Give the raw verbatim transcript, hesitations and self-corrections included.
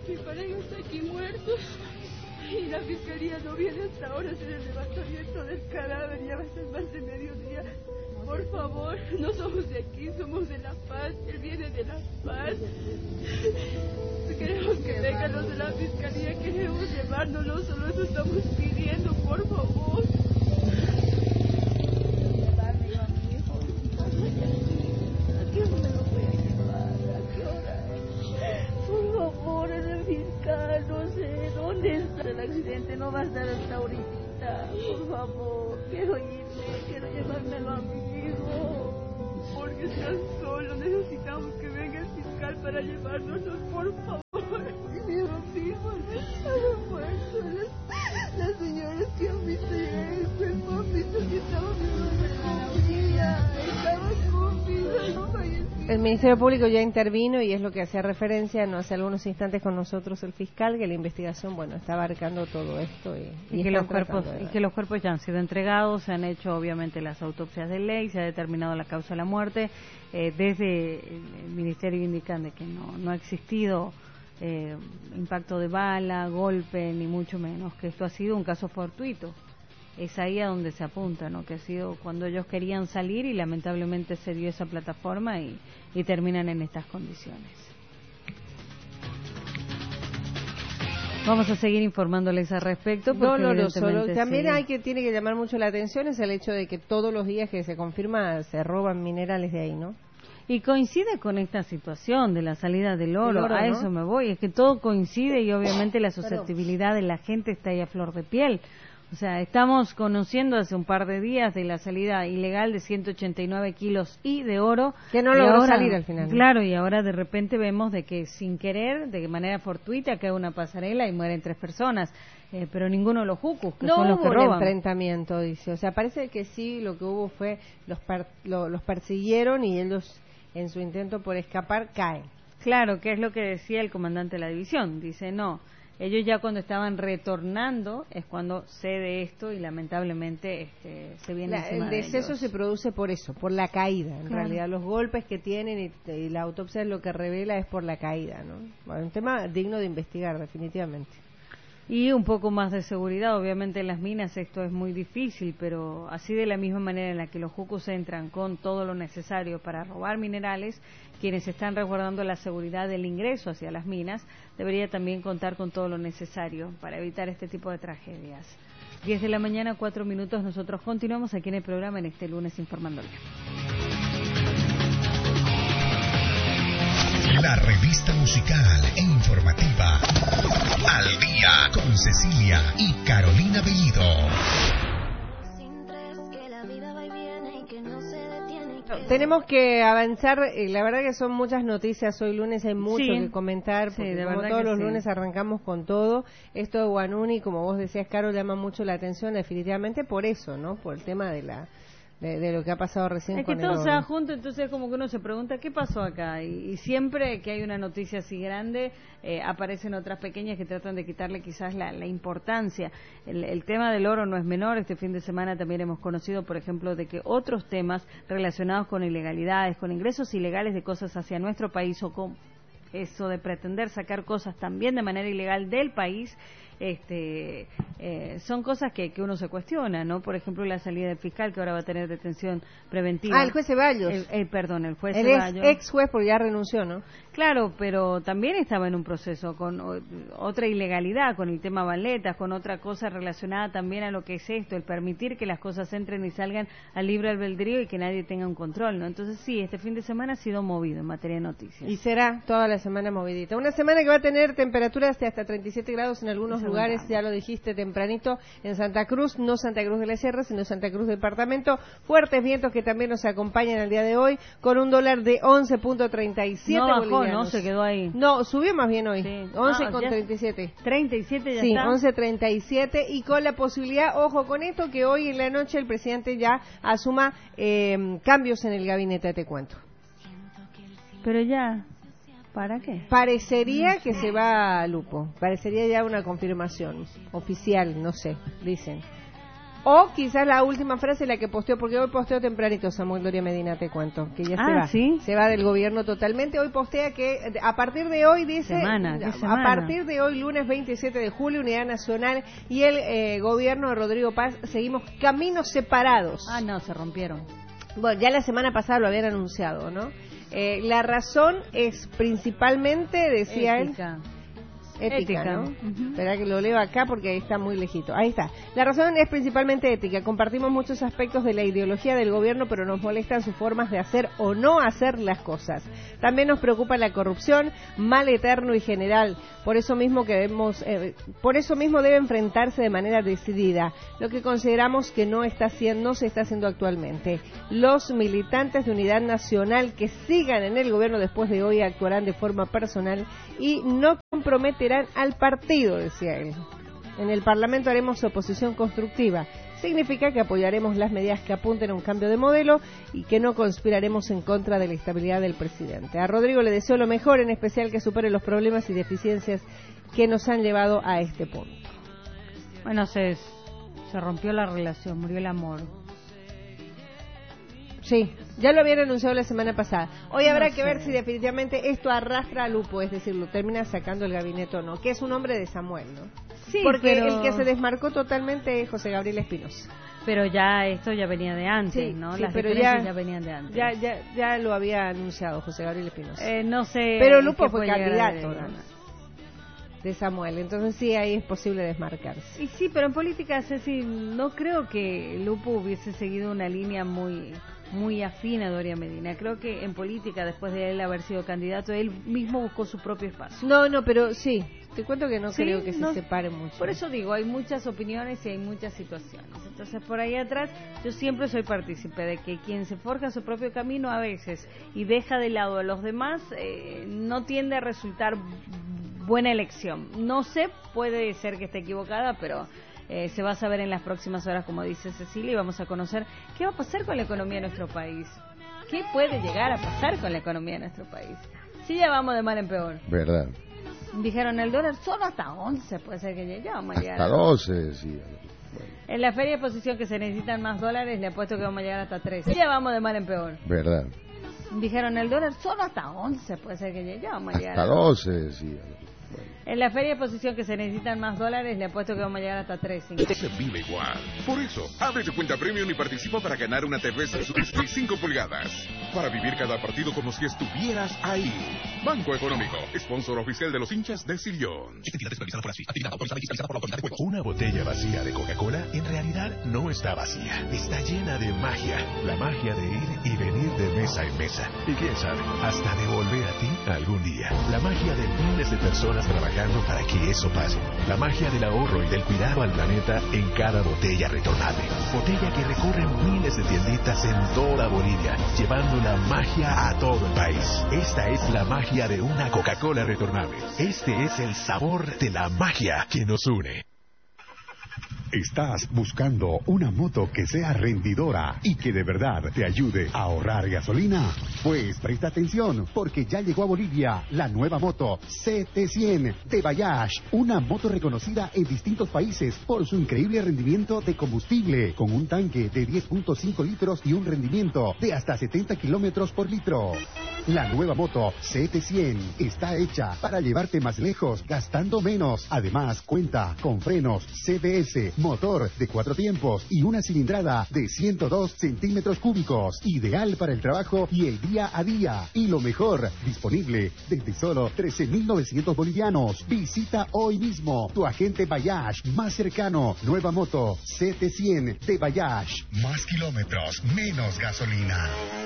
Mi pareja está aquí muerto y la fiscalía no viene hasta ahora a hacer el levantamiento del cadáver. Ya va a ser más de mediodía. Por favor, no somos de aquí, somos de La Paz. Él viene de La Paz. Queremos que vengan los de la fiscalía, queremos llevárnoslo, solo eso estamos pidiendo, por favor. Llevarme yo a mi hijo. ¿A qué hora me lo voy a llevar? ¿A qué hora? Por favor, el fiscal, no sé dónde está el accidente, no va a estar hasta ahorita. Por favor, quiero irme, quiero llevármelo a mi hijo. Porque están solos, necesitamos que venga el fiscal para llevárnoslos, por favor. Mis hijos han muerto. Las, las señoras que han visto llegar el cuerpo han visto que estaba con vida, estaba con vida, no falleció. El Ministerio Público ya intervino y es lo que hacía referencia no hace algunos instantes con nosotros el fiscal, que la investigación, bueno, está abarcando todo esto y, y, y que los cuerpos y que los cuerpos ya han sido entregados, se han hecho obviamente las autopsias de ley, se ha determinado la causa de la muerte. Eh, desde el Ministerio indican de que no no ha existido eh, impacto de bala, golpe, ni mucho menos, que esto ha sido un caso fortuito. Es ahí a donde se apunta, ¿no? Que ha sido cuando ellos querían salir y lamentablemente se dio esa plataforma y, y terminan en estas condiciones. Vamos a seguir informándoles al respecto. No, no, no, solo también sí. hay que tiene que llamar mucho la atención es el hecho de que todos los días que se confirma se roban minerales de ahí, ¿no? Y coincide con esta situación de la salida del oro, oro a ¿no? eso me voy, es que todo coincide y obviamente la susceptibilidad de la gente está ahí a flor de piel. O sea, estamos conociendo hace un par de días de la salida ilegal de ciento ochenta y nueve kilos y de oro. Que no logró salir al final. Claro, y ahora de repente vemos de que sin querer, de manera fortuita, cae una pasarela y mueren tres personas. Eh, pero ninguno de los jucus, que no son los que hubo roban. No hubo enfrentamiento, dice. O sea, parece que sí, lo que hubo fue, los, per, lo, los persiguieron y ellos, en su intento por escapar, caen. Claro, que es lo que decía el comandante de la división. Dice, no... Ellos ya cuando estaban retornando es cuando cede esto y lamentablemente este, se viene la, encima el de deceso ellos. Se produce por eso, por la caída. En claro. realidad los golpes que tienen y, y la autopsia lo que revela es por la caída, ¿no? Bueno, un tema digno de investigar definitivamente. Y un poco más de seguridad, obviamente en las minas esto es muy difícil, pero así de la misma manera en la que los jucos entran con todo lo necesario para robar minerales, quienes están resguardando la seguridad del ingreso hacia las minas, debería también contar con todo lo necesario para evitar este tipo de tragedias. diez de la mañana, cuatro minutos, nosotros continuamos aquí en el programa en este lunes informándole. La revista musical e informativa Al Día con Cecilia y Carolina Bellido. Tenemos que avanzar, eh, la verdad que son muchas noticias, hoy lunes hay mucho sí, que comentar, porque sí, como todos los sí. lunes arrancamos con todo. Esto de Guanuni, como vos decías, Caro, llama mucho la atención definitivamente por eso, ¿no? Por el tema de la de, de lo que ha pasado recién es con que el todo oro. se da junto, entonces es como que uno se pregunta qué pasó acá y, y siempre que hay una noticia así grande eh, aparecen otras pequeñas que tratan de quitarle quizás la, la importancia. El, el tema del oro no es menor. Este fin de semana también hemos conocido, por ejemplo, de que otros temas relacionados con ilegalidades, con ingresos ilegales de cosas hacia nuestro país o con eso de pretender sacar cosas también de manera ilegal del país, este eh, son cosas que, que uno se cuestiona, ¿no? Por ejemplo, la salida del fiscal, que ahora va a tener detención preventiva. Ah, el juez Ceballos. El, el, perdón, el juez el Ceballos. Ex, ex juez, porque ya renunció, ¿no? Claro, pero también estaba en un proceso con o, otra ilegalidad, con el tema baletas, con otra cosa relacionada también a lo que es esto, el permitir que las cosas entren y salgan al libre albedrío y que nadie tenga un control, ¿no? Entonces sí, este fin de semana ha sido movido en materia de noticias. Y será toda la semana movidita. Una semana que va a tener temperaturas de hasta treinta y siete grados en algunos Eso lugares, vamos. Ya lo dijiste tempranito, en Santa Cruz, no Santa Cruz de la Sierra, sino Santa Cruz departamento. Fuertes vientos que también nos acompañan el día de hoy, con un dólar de once punto treinta y siete no bajó, bolivianos. ¿no? Se quedó ahí. No, subió más bien hoy, Sí. once Ah, con treinta y siete. treinta y siete ya Sí, está. once treinta y siete y con la posibilidad, ojo con esto, que hoy en la noche el presidente ya asuma eh, cambios en el gabinete, te cuento. Pero ya, ¿para qué? Parecería que se va a Lupo, parecería ya una confirmación oficial, no sé, dicen. O quizás la última frase, la que posteó, porque hoy posteó tempranito Samuel Doria Medina, te cuento, que ya se Ah, va. ¿sí? Se va del gobierno totalmente. Hoy postea que a partir de hoy, dice, Semana, ¿qué a semana? partir de hoy, lunes veintisiete de julio, Unidad Nacional y el eh, gobierno de Rodrigo Paz, seguimos caminos separados. Ah, no, se rompieron. Bueno, ya la semana pasada lo habían anunciado, ¿no? Eh, la razón es principalmente, decía Ética. él... Ética, Ética. ¿no? Uh-huh. Espera que lo leo acá porque ahí está muy lejito. Ahí está. La razón es principalmente ética. Compartimos muchos aspectos de la ideología del gobierno, pero nos molestan sus formas de hacer o no hacer las cosas. También nos preocupa la corrupción, mal eterno y general. Por eso mismo que debemos, eh, por eso mismo debe enfrentarse de manera decidida, lo que consideramos que no está haciendo, no se está haciendo actualmente. Los militantes de Unidad Nacional que sigan en el gobierno después de hoy actuarán de forma personal y no comprometerán al partido, decía él. En el Parlamento haremos oposición constructiva. Significa que apoyaremos las medidas que apunten a un cambio de modelo y que no conspiraremos en contra de la estabilidad del presidente. A Rodrigo le deseo lo mejor, en especial que supere los problemas y deficiencias que nos han llevado a este punto. Bueno, se, se rompió la relación, murió el amor. Sí, ya lo habían anunciado la semana pasada. Hoy No habrá que sé. ver si definitivamente esto arrastra a Lupo, es decir, lo termina sacando el gabinete o no, que es un hombre de Samuel, ¿no? Sí, Porque pero... el que se desmarcó totalmente es José Gabriel Espinosa. Pero ya esto ya venía de antes, Sí, ¿no? sí, Las pero diferencias ya- ya, venían de antes. Ya, ya, ya lo había anunciado José Gabriel Espinosa. Eh, no sé... Pero Lupo qué fue puede llegar a candidato, ver. ¿no? De Samuel, entonces sí, ahí es posible desmarcarse. Y sí, pero en política, Ceci, no creo que Lupo hubiese seguido una línea muy muy afín a Doria Medina. Creo que en política, después de él haber sido candidato, él mismo buscó su propio espacio. No, no, pero sí, te cuento que no Sí, creo que no- se separe mucho. Por eso digo, hay muchas opiniones y hay muchas situaciones. Entonces, por ahí atrás, yo siempre soy partícipe de que quien se forja su propio camino a veces y deja de lado a los demás, eh, no tiende a resultar buena elección. No sé, puede ser que esté equivocada, pero eh, se va a saber en las próximas horas, como dice Cecilia, y vamos a conocer qué va a pasar con la economía de nuestro país. ¿Qué puede llegar a pasar con la economía de nuestro país? Sí, ya vamos de mal en peor. ¿Verdad? Dijeron el dólar solo hasta once, puede ser que llegue, ya vamos a llegar. Hasta doce, decía. Bueno, En la feria de exposición que se necesitan más dólares, le apuesto que vamos a llegar hasta trece. Ya vamos de mal en peor. ¿verdad? Dijeron el dólar solo hasta once, puede ser que llegue, ya vamos a llegar. Hasta doce, decía. Bueno, En la feria de exposición que se necesitan más dólares, le apuesto que vamos a llegar hasta trece. Se vive igual. Por eso, abre tu cuenta Premium y participa para ganar una T V Samsung de cinco pulgadas. Para vivir cada partido como si estuvieras ahí. Banco Económico, sponsor oficial de los hinchas de Sillón. Una botella vacía de Coca-Cola en realidad no está vacía. Está llena de magia. La magia de ir y venir de mesa en mesa. Y quién sabe, hasta de volver a ti algún día. La magia de miles de personas trabajando para que eso pase. La magia del ahorro y del cuidado al planeta en cada botella retornable. Botella que recorre miles de tienditas en toda Bolivia, llevando la magia a todo el país. Esta es la magia de una Coca-Cola retornable. Este es el sabor de la magia que nos une. ¿Estás buscando una moto que sea rendidora y que de verdad te ayude a ahorrar gasolina? Pues presta atención, porque ya llegó a Bolivia la nueva moto C T cien de Bayash, una moto reconocida en distintos países por su increíble rendimiento de combustible, con un tanque de diez punto cinco litros y un rendimiento de hasta setenta kilómetros por litro. La nueva moto C T cien está hecha para llevarte más lejos, gastando menos. Además, cuenta con frenos C B S, motor de cuatro tiempos y una cilindrada de ciento dos centímetros cúbicos, ideal para el trabajo y el día a día. Y lo mejor, disponible desde solo trece mil novecientos bolivianos. Visita hoy mismo tu agente Bayash más cercano. Nueva moto C T cien de Bayash. Más kilómetros, menos gasolina.